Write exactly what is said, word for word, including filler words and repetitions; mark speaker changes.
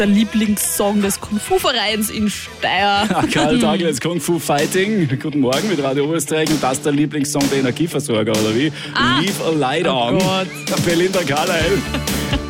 Speaker 1: der Lieblingssong des Kung-Fu-Vereins in Steyr.
Speaker 2: Karl Douglas, Kung Fu Fighting. Guten Morgen mit Radio Oberösterreich. Und das ist der Lieblingssong der Energieversorger, oder wie?
Speaker 1: Ah.
Speaker 2: Leave a Light On.
Speaker 1: Oh Gott.
Speaker 2: Belinda Carlisle.